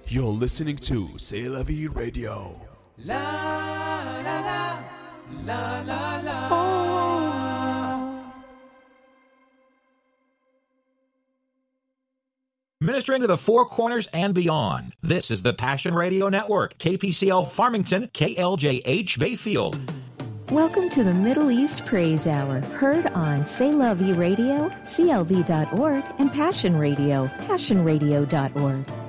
You're listening to C'est La Vie Radio. La la la la la la. Ministering to the Four Corners and beyond. This is the Passion Radio Network, KPCL Farmington, KLJH Bayfield. Welcome to the Middle East Praise Hour, heard on C'est La Vie Radio, CLV.org, and Passion Radio, passionradio.org.